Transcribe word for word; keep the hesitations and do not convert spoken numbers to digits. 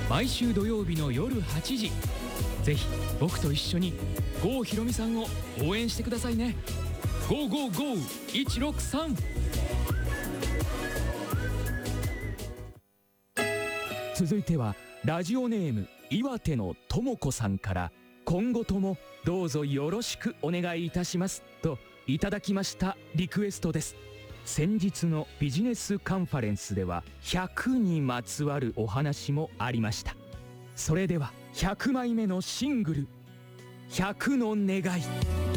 毎週土曜日の夜はちじ、ぜひ僕と一緒に郷ひろみさんを応援してくださいね。ゴーゴーゴーいちろくさん。続いてはラジオネーム岩手のともこさんから、今後ともどうぞよろしくお願いいたしますといただきましたリクエストです。先日のビジネスカンファレンスではひゃくにまつわるお話もありました。それではひゃくまいめのシングル「ひゃくの願い」。